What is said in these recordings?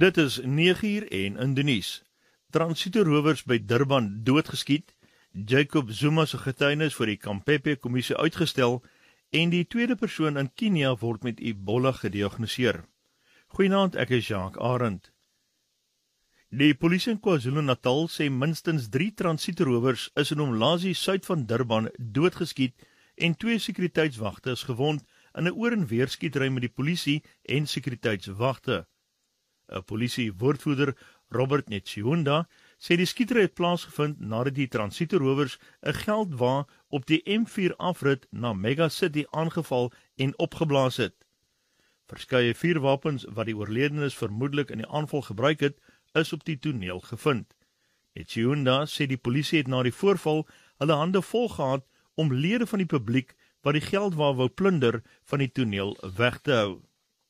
Dit is 9:00 en in die nuus. Transito-rowers by Durban doodgeskiet, Jacob Zuma se getuienis vir die Kampepe-kommissie uitgestel en die tweede persoon in Kenia word met Ebola gediagnoseer. Goeienaand, ek is Jacques Arend. Die polisie in KwaZulu-Natal sê minstens 3 transito-rowers is in Umlazi suid van Durban doodgeskiet en 2 sekuriteitswagte is gewond in 'n oor- en weerskietery met die polisie en sekuriteitswagte. 'n Polisie-woordvoerder, Robert Netshiyunda, sê die skietery het plaasgevind nadat die transito-rowers 'n geldwa op die M4 afrit na Mega City aangeval en opgeblaas het. Verskeie vuurwapens wat die oorledenes vermoedelik in die aanval gebruik het, is op die toneel gevind. Netshiyunda sê die polisie het na die voorval hulle hande vol gehad om lede van die publiek wat die geldwa wou plunder van die toneel weg te hou.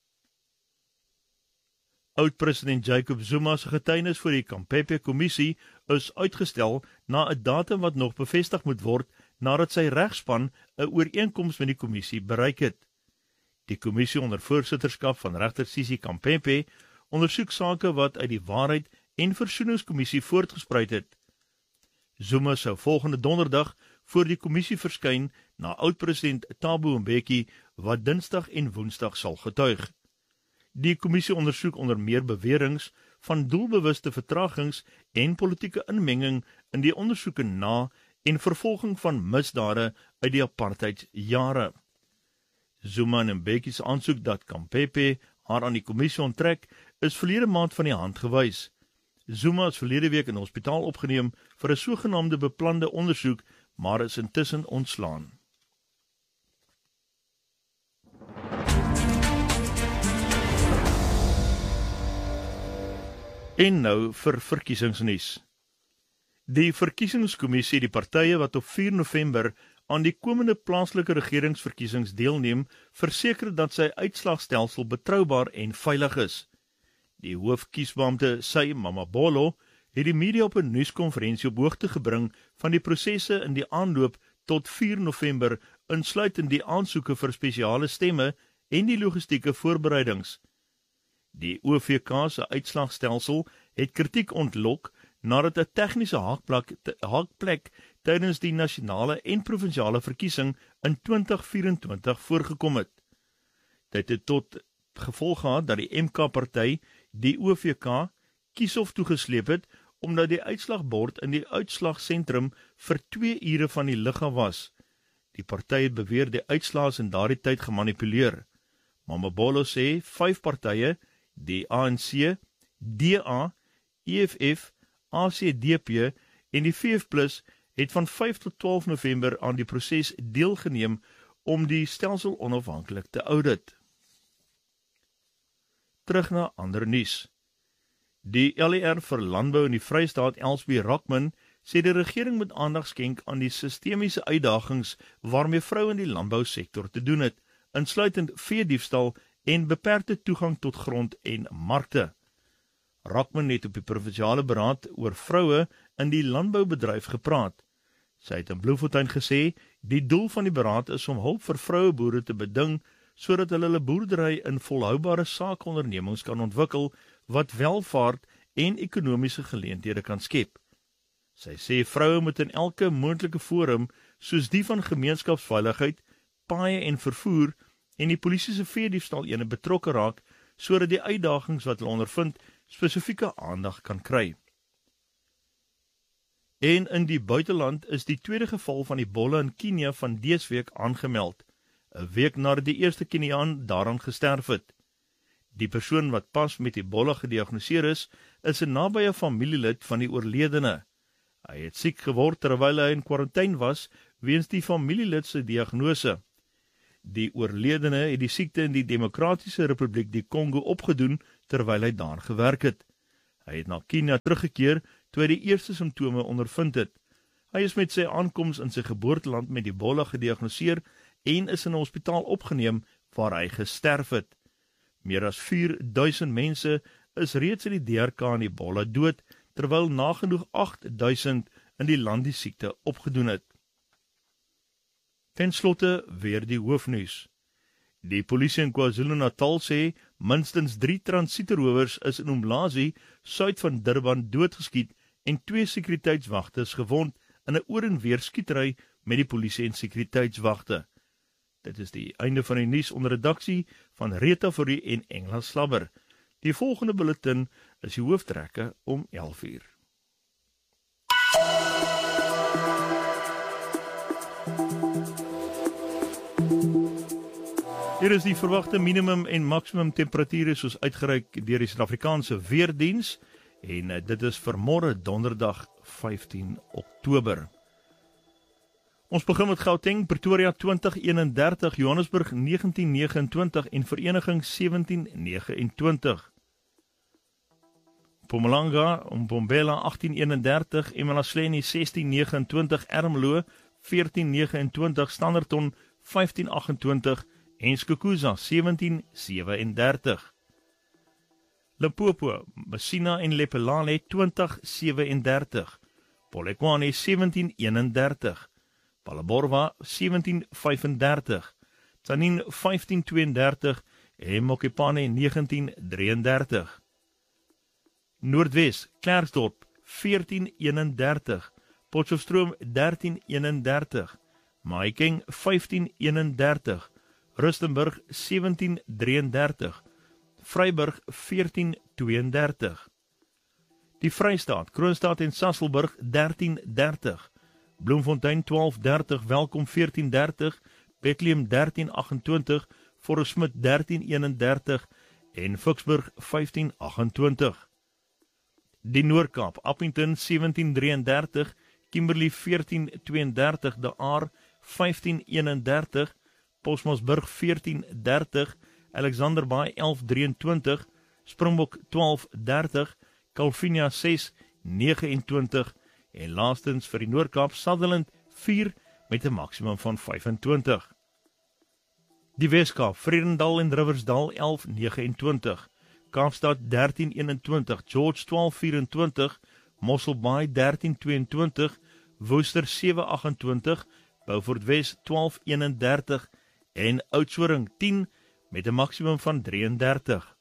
Oud-president Jacob Zuma se getuienis vir die Kampepe-kommissie is uitgestel na 'n datum wat nog bevestig moet word nadat sy regspan 'n ooreenkoms met die kommissie bereik het. Die kommissie onder voorsitterskap van regter Sisi Kampepe ondersoek sake wat uit die Waarheid en Versoeningskommissie voortgespruit het. Zuma sou volgende donderdag voor die kommissie verskyn na oud-president Thabo Mbeki wat Dinsdag en Woensdag sal getuig. Die kommissie ondersoek onder meer beweringe van doelbewuste vertragings en politieke inmenging in die ondersoeke na en vervolging van misdade uit die apartheidsjare. Zuma en Mbeki se aansoek dat Kampepe haar aan die kommissie onttrek is verlede maand van die hand gewys. Zuma is verlede week in hospitaal opgeneem vir 'n sogenaamde beplande ondersoek, maar is intussen ontslaan. En nou vir verkiesingsnuus. Die verkiesingskommissie, die partye wat op 4 November aan die komende plaaslike regeringsverkiesings deelneem, verseker dat sy uitslagstelsel betroubaar en veilig is. Die hoofkiesbeampte Sy Mamabolo het die media op 'n nuuskonferensie op hoogte gebring van die prosesse in die aanloop tot 4 November, insluitend die aansoeke vir spesiale stemme en die logistieke voorbereidings. Die OVK se uitslagstelsel het kritiek ontlok nadat 'n tegniese haakplek tydens die nasionale en provinsiale verkiesing in 2024 voorgekom het. Dit het tot gevolg gehad dat die MK-party die OVK kieshof toegesleep het omdat die uitslagbord in die uitslagsentrum vir 2 ure van die lig af was. Die party het beweer die uitslaas in daardie tyd gemanipuleer. Mamabolo sê 5 partye, die ANC, DA, EFF, ACDP en die VF+ het van 5 tot 12 November aan die proses deelgeneem om die stelsel onafhanklik te audit. Terug na ander nuus. Die LER vir Landbou in die Vrystaat, Elsbie Rockman, sê die regering moet aandag skenk aan die sistemiese uitdagings waarmee vroue in die landbousektor te doen het, insluitend veediefstal en beperkte toegang tot grond en markte. Rockman het op die provinsiale beraad oor vroue in die landboubedryf gepraat. Sy het in Bloemfontein gesê, die doel van die beraad is om hulp vir vroue boere te beding, sodat hulle boerdery in volhoubare saakondernemings kan ontwikkel, wat welvaart en ekonomiese geleenthede kan skep. Sy sê vroue moet in elke moontlike forum, soos die van gemeenskapsveiligheid, paaie en vervoer, en die polisie se veediefstal ene betrokke raak, sodat die uitdagings wat hulle ondervind, spesifieke aandag kan kry. En in die buiteland is die tweede geval van Ebola in Kenia van dese week aangemeld, 'n week nadat die eerste Keniaan daaraan gesterf het. Die persoon wat pas met Ebola gediagnoseer is 'n nabye familielid van die oorledene. Hy het siek geword terwyl hy in kwarantyne was weens die familielid se diagnose. Die oorledene het die siekte in die Demokratiese Republiek die Kongo opgedoen terwyl hy daar gewerk het. Hy het na Kenia teruggekeer toe hy die eerste simptome ondervind het. Hy is met sy aankoms in sy geboorteland met Ebola gediagnoseer en is in 'n hospitaal opgeneem waar hy gesterf het. Meer as 4000 mense is reeds in die DRK aan Ebola dood, terwyl nagenoeg 8000 in die land die siekte opgedoen het. Ten slotte weer die hoofnuus. Die polisie in KwaZulu-Natal sê Minstens 3 transieterrowers is in Umlazi, suid van Durban, doodgeskiet en 2 sekuriteitswagte is gewond in 'n oor en weer skietery met die polisie en sekuriteitswagte. Dit is die einde van die nuus onder redaksie van Rita Fourie en Engela Slabber. Die volgende bulletin is die hooftrekke om 11:00. Hier is die verwagte minimum en maksimum temperature soos uitgereik deur die Suid-Afrikaanse Weerdiens en dit is vir môre donderdag 15 Oktober. Ons begin met Gauteng, Pretoria 2031, Johannesburg 1929 en Vereniging 1729. Mpumalanga, Mbombela 1831, Emalahleni 1629, Ermelo 1429, Standerton 1528 en Skukuza 1737. Limpopo, Messina en Lepelale 2037, Polokwane 1731, Phalaborwa 1735, Tzaneen 1532 en Mokopane 1933. Noordwes, Klerksdorp 1431, Potchefstroom 1331, Mahikeng 1531, Rustenburg 1733, Vryburg 1432. Die Vrystaat, Kroonstad en Sasolburg 1330, Bloemfontein 1230, Welkom 1430, Bethlehem 1328, Forest Smith 1331 en Vicksburg 1528. Die Noord-Kaap, Appington 1733, Kimberley 1432, De Aar 1531, Posmasburg 1430, Alexander Bay 1123, Springbok 1230, Calvinia 629 en laastens vir die Noord-Kaap, Sutherland 4 met 'n maksimum van 25. Die Weskaap, Vredendal en Riversdal 1129, Kaapstad 1321, George 1224, Mossel Bay 1322, Worcester 728, Beaufort Wes 1231 en Oudtshoorn 10 met 'n maksimum van 33.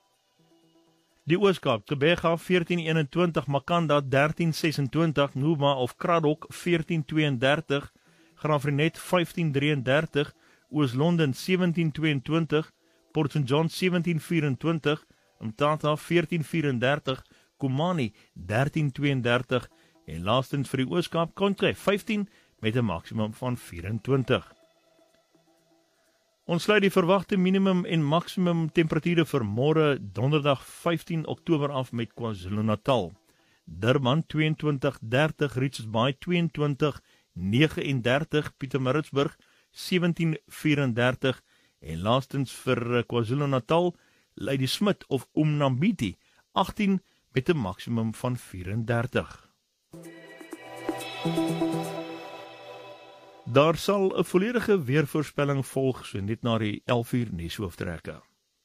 Die Ooskaap, Tebega 1421, Makanda 1326, Numa of Kraddock 1432, Graafrenet 1533, Oos-London 1722, Port St John 1724, Mthatha 1434, Komani 1332 en laastens vir die Ooskaap, Kontref 15 met 'n maksimum van 24. Ons sluit die verwagte minimum en maksimum temperature vir môre donderdag 15 Oktober af met KwaZulu-Natal. Durban 22:30, Richards Bay 22:39, Pietermaritzburg 17:34 en laastens vir KwaZulu-Natal, Ladysmith of Umnambiti 18 met 'n maksimum van 34. Daar sal 'n volledige weervoorspelling volg so net na die 11:00 nuushooftrekke.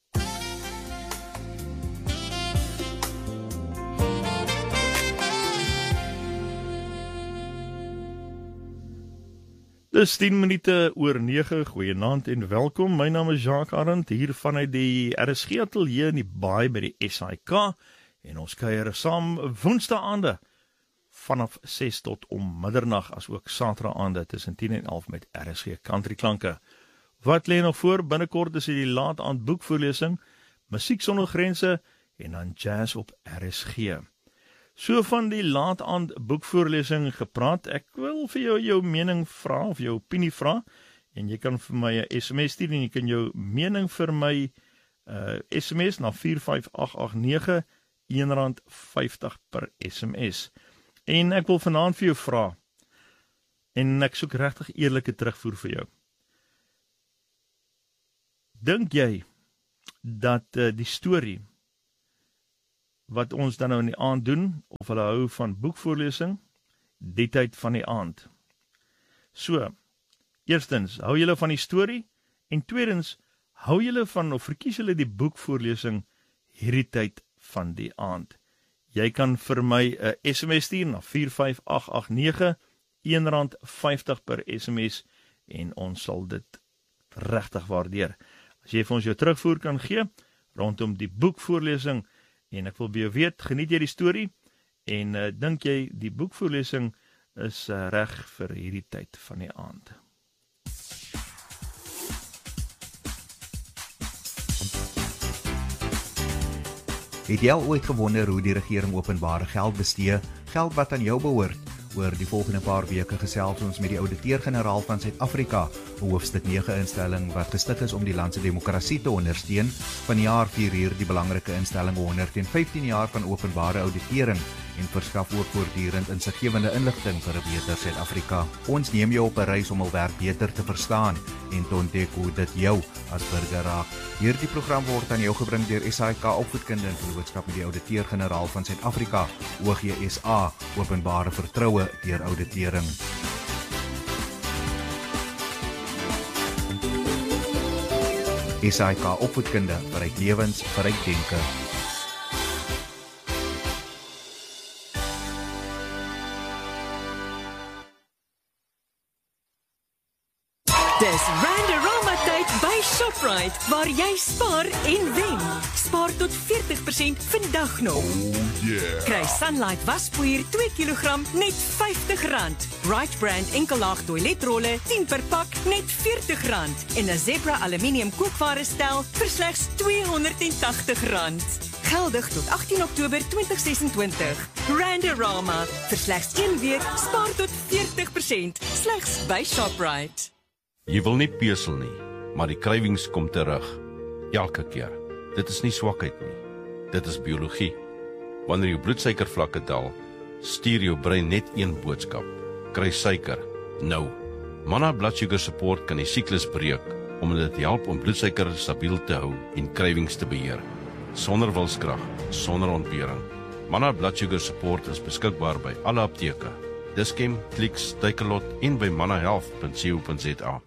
Dis 10 minute oor 9, goeienaand en welkom. My naam is Jacques Arend hier vanuit die RSG ateljee in die Baai by die SAIK en ons kuier saam woensdae aande vanaf 6 tot om middernag, as ook Saterdag aande tussen 10 en 11 met RSG Country Klanke. Wat lê nog voor? Binnekort is die laat aand boekvoorlesing, Musiek sonder grense en dan jazz op RSG. So van die laat aand boekvoorlesing gepraat, ek wil vir jou mening vra of jou opinie vra en jy kan vir my 'n SMS stuur en jy kan jou mening vir my SMS na 45889 R1.50 per SMS. En ek wil vanaand vir jou vra, en ek soek regtig eerlike terugvoer vir jou. Dink jy dat die storie wat ons dan nou in die aand doen, of hulle hou van boekvoorlesing, die tyd van die aand? So, eerstens, hou julle van die storie, en tweedens, hou julle van, of verkies julle die boekvoorlesing hierdie tyd van die aand? Jy kan vir my 'n SMS stuur na 45889, R1.50 per SMS, en ons sal dit regtig waardeer. As jy vir ons jou terugvoer kan gee, rondom die boekvoorlesing, en ek wil by jou weet, geniet jy die storie, en dink jy die boekvoorlesing is reg vir hierdie tyd van die aand? Het jy al ooit gewonder hoe die regering openbare geld bestee, geld wat aan jou behoort? Oor die volgende paar weke gesels ons met die ouditeur-generaal van Suid-Afrika, 'n hoofstuk 9 instelling wat gestig is om die land se demokrasie te ondersteun. Vanjaar vier hier die belangrike instelling 115 jaar van openbare auditering en verskaf ook voortdurend insiggewende inligting vir 'n beter Suid-Afrika. Ons neem jou op 'n reis om hul werk beter te verstaan en te ontdek hoe dit jou as burger raak. Hierdie program word aan jou gebring deur SAIK Opvoedkunde in vennootskap met die ouditeur-generaal van Suid-Afrika, OGSA, openbare vertroue deur auditering. SAIK Opvoedkunde, verryk lewens, verryk denke. Dis Randerama tyd by Shoprite, waar jy spaar en wen. Spaar tot 40% vandag nog. Kry Sunlight waspoeier 2 kg net R50. Bright Brand enkellaag toiletrolle 10 per pak net R40. En 'n Zebra aluminium kookware stel vir slegs R280. Geldig tot 18 Oktober 2026. Randerama, vir slegs 1 week spaar tot 40%, slegs by Shoprite. Jy wil nie pesel nie, maar die krywings kom terug. Elke keer. Dit is nie swakheid nie. Dit is biologie. Wanneer jou bloedsuikervlakke daal, stuur jou brein net een boodskap. Kry suiker. Nou. Manna Blood Sugar Support kan die siklus breek, omdat dit help om bloedsuiker stabiel te hou en krywings te beheer. Sonder wilskrag, sonder ontbering. Manna Blood Sugar Support is beskikbaar by alle apteke. Dis-Chem, Clicks, Takealot en by mannahealth.co.za.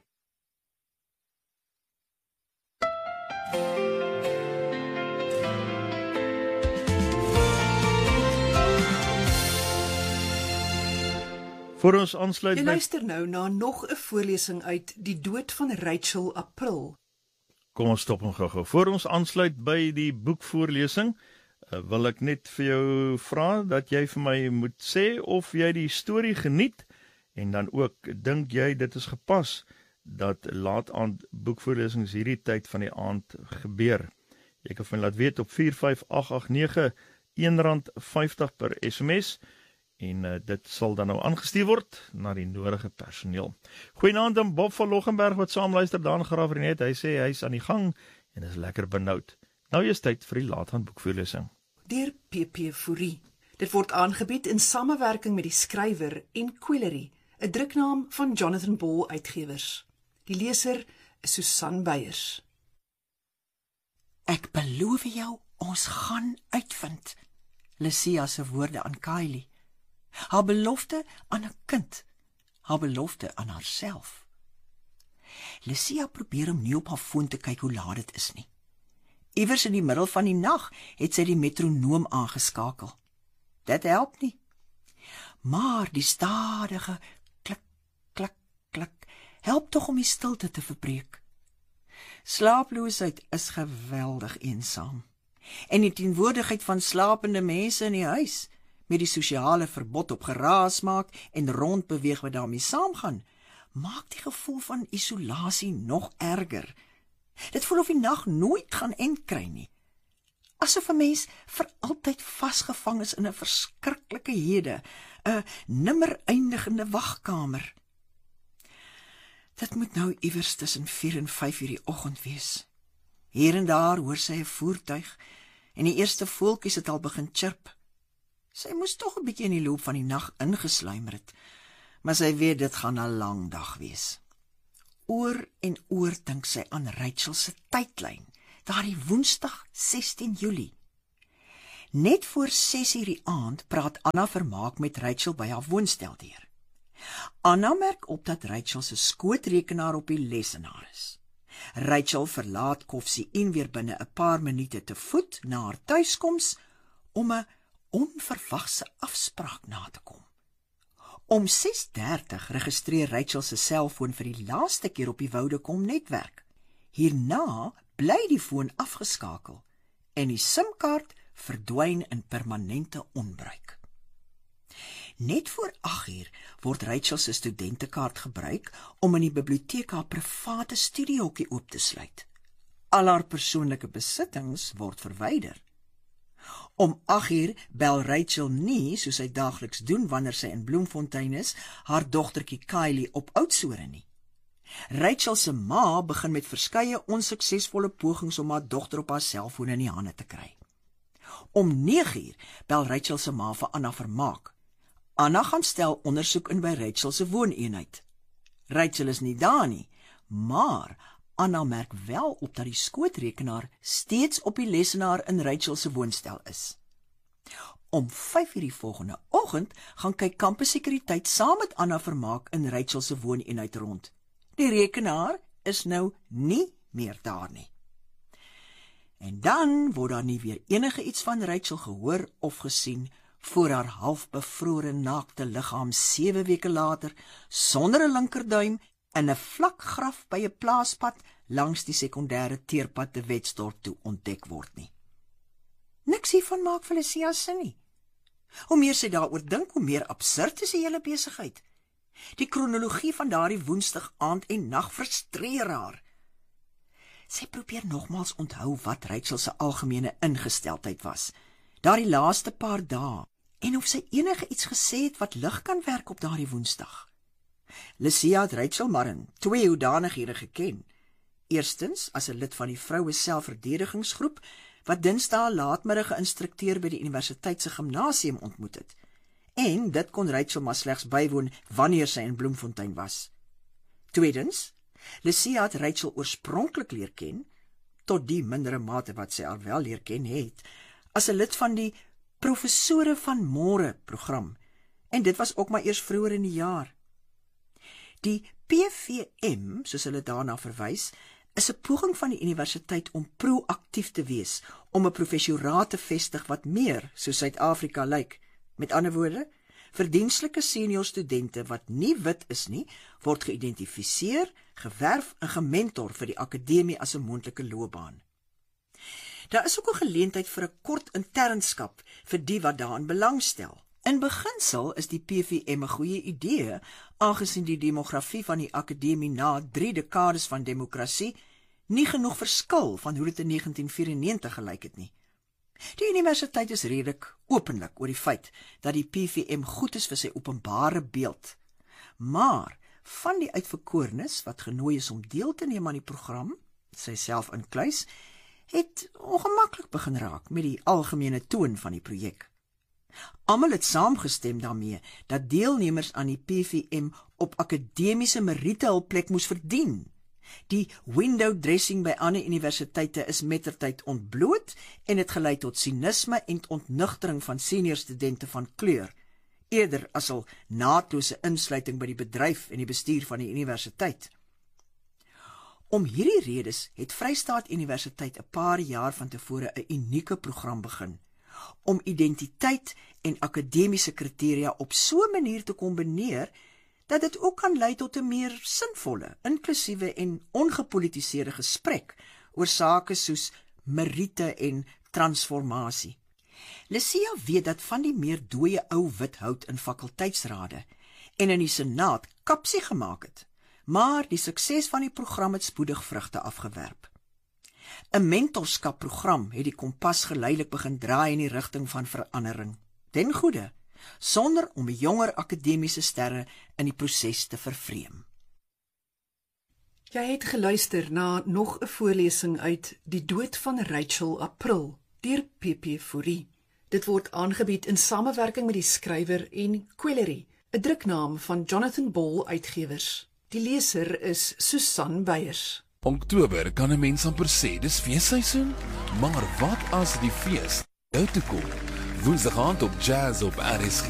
Voor ons aansluit Jy by... luister nou na nog 'n voorlesing uit Die dood van Rachel April. Kom ons stop hom gou-gou. Voor ons aansluit by die boekvoorlesing, wil ek net vir jou vra dat jy vir my moet sê of jy die storie geniet, en dan ook, dink jy dit is gepas dat laat aand boekvoorlesings hierdie tyd van die aand gebeur. Jy kan vir my laat weet op 45889, R1.50 per SMS, en dit sal dan nou aangestuur word na die nodige personeel. Goeienaand aan Bob van Loggenberg wat saamluister daar in Graaf-Reinet. Hy sê hy is aan die gang en is lekker benoud. Nou is tyd vir die laat-aand boekvoorlesing. Deur PP Fourie. Dit word aangebied in samewerking met die skrywer en Quillery, 'n druknaam van Jonathan Ball Uitgewers. Die leser is Susan Beyers. Ek beloof jou, ons gaan uitvind. Lucia se woorde aan Kylie. Haar belofte aan 'n kind. Haar belofte aan haarself. Lucia probeer om nie op haar foon te kyk hoe laat dit is nie. Iewers in die middel van die nag het sy die metronoom aangeskakel. Dit help nie. Maar die stadige klik, klik, klik help tog om die stilte te verbreek. Slaaploosheid is geweldig eensaam. En die teenwoordigheid van slapende mense in die huis, met die sosiale verbod op geraas maak en rondbeweeg wat daarmee saamgaan, maak die gevoel van isolasie nog erger. Dit voel of die nag nooit gaan eindkry nie. Asof 'n mens vir altyd vasgevang is in 'n verskriklike hede, 'n nimmer eindigende wagkamer. Dit moet nou iewers tussen 4 en 5 uur die oggend wees. Hier en daar hoor sy 'n voertuig en die eerste voeltjies het al begin chirp. Sy moes tog 'n bietjie in die loop van die nag ingesluimer het, maar sy weet dit gaan 'n lang dag wees. Oor en oor dink sy aan Rachel se tydlyn, daardie Woensdag 16 Julie. Net voor 6 uur die aand praat Anna vermaak met Rachel by haar woonstel deur. Anna merk op dat Rachel se skootrekenaar op die lesenaar is. Rachel verlaat Koffsie en weer binne 'n paar minute te voet na haar tuiskoms om 'n onverwagse afspraak na te kom. Om 6:30 registreer Rachel se selfoon vir die laaste keer op die Vodacom netwerk. Hierna bly die foon afgeskakel en die simkaart verdwyn in permanente onbruik. Net voor 8:00 word Rachel se studentekaart gebruik om in die biblioteek haar private studiehoekie oop te sluit. Al haar persoonlike besittings word verwyder. Om 8:00 bel Rachel nie, soos sy daagliks doen wanneer sy in Bloemfontein is, haar dogtertjie Kylie op Oudtshoorn nie. Rachel se ma begin met verskeie onsuksesvolle pogings om haar dogter op haar selfoon in die hande te kry. Om 9:00 bel Rachel se ma vir Anna Vermaak. Anna gaan stel ondersoek in by Rachel se wooneenheid. Rachel is nie daar nie, maar Anna merk wel op dat die skootrekenaar steeds op die lesenaar in Rachel se woonstel is. Om 5:00 die volgende oggend gaan kyk kampussekuriteit saam met Anna Vermaak in Rachel se wooneenheid rond. Die rekenaar is nou nie meer daar nie. En dan word daar nie weer enige iets van Rachel gehoor of gesien voor haar halfbevrore naakte liggaam 7 weke later, sonder 'n linkerduim, in 'n vlak graf by 'n plaaspad langs die sekondêre teerpad te Wetsdorp toe ontdek word nie. Niks hiervan maak vir Lesia sin nie. Hoe meer sy daaroor dink, hoe meer absurd is die hele besigheid. Die kronologie van daardie woensdag aand en nag frustreer haar. Sy probeer nogmaals onthou wat Rachel se algemene ingesteldheid was, daardie laaste paar dae, en of sy enige iets gesê het wat lig kan werk op daardie woensdag. Lesia het Rachel maar in 2 hoedanighede geken. Eerstens as 'n lid van die vroue selfverdedigingsgroep wat Dinsdae laatmiddag 'n instrukteur by die universiteit se gimnasium ontmoet het. En dit kon Rachel maar slegs bywoon wanneer sy in Bloemfontein was. Tweedens, Lesia het Rachel oorspronklik leer ken, tot die mindere mate wat sy haar wel leer ken het, as 'n lid van die Professore van Môre program, en dit was ook maar eers vroeër in die jaar. Die PVM, soos hulle daarna verwys, is 'n poging van die universiteit om proaktief te wees, om 'n professoraat te vestig wat meer soos Suid-Afrika lyk. Met ander woorde, verdienstelike senior studente wat nie wit is nie, word geïdentifiseer, gewerf en gementor vir die akademie as 'n moontlike loopbaan. Daar is ook 'n geleentheid vir 'n kort internskap vir die wat daarin belangstel. In beginsel is die PVM 'n goeie idee, aangesien die demografie van die akademie na 3 dekades van demokrasie nie genoeg verskil van hoe dit in 1994 gelyk het nie. Die universiteit is redelik openlik oor die feit dat die PVM goed is vir sy openbare beeld. Maar van die uitverkorenes wat genooi is om deel te neem aan die program, sy self inkluis, het ongemaklik begin raak met die algemene toon van die projek. Almal het saamgestem daarmee dat deelnemers aan die PVM op akademiese meriete hul plek moes verdien. Die window dressing by ander universiteite is mettertyd ontbloot en het gelei tot sinisme en ontnugtering van senior studente van kleur, eerder as al naatlose insluiting by die bedryf en die bestuur van die universiteit. Om hierdie redes het Vrystaat Universiteit 'n paar jaar van tevore 'n unieke program begin, om identiteit en akademiese kriteria op so 'n manier te kombineer, dat dit ook kan lei tot 'n meer sinvolle, inklusiewe en ongepolitiseerde gesprek oor sake soos meriete en transformasie. Lesia weet dat van die meer dooie ou wit hout in fakulteitsrade en in die senaat kapsie gemaak het, maar die sukses van die program het spoedig vrugte afgewerp. 'n mentorskapprogram het die kompas geleidelik begin draai in die rigting van verandering, ten goeie, sonder om jonger akademiese sterre in die proses te vervreem. Jy het geluister na nog 'n voorlesing uit Die dood van Rachel April deur PP Fourie. Dit word aangebied in samewerking met die skrywer en Quillery, 'n druknaam van Jonathan Ball Uitgewers. Die leser is Susan Beyers. Oktober kan 'n mens amper sê dis feesseisoen, maar wat as die fees jou toe kom? Woensdag aand op Jazz op RSG.